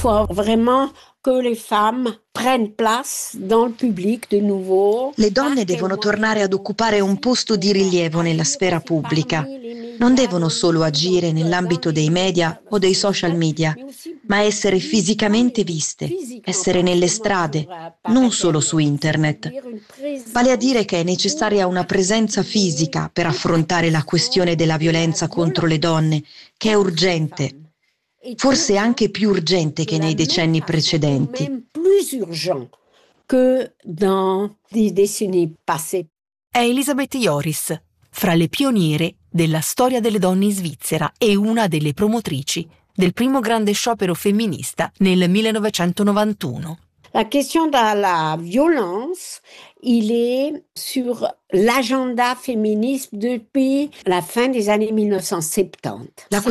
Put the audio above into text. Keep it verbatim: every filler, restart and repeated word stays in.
faut vraiment que les femmes prennent place dans le public de nouveau. Le donne devono tornare ad occupare un posto di rilievo nella sfera pubblica. Non devono solo agire nell'ambito dei media o dei social media, ma essere fisicamente viste, essere nelle strade, non solo su internet. Vale a dire che è necessaria una presenza fisica per affrontare la questione della violenza contro le donne, che è urgente. Forse anche più urgente che nei decenni precedenti. Plus urgent que dans les décennies passées. È Elisabeth Joris, fra le pioniere della storia delle donne in Svizzera e una delle promotrici del primo grande sciopero femminista nel millenovecentonovantuno. La question de la violence, il est sur l'agenda féministe depuis la fin des années mille neuf cent soixante-dix. La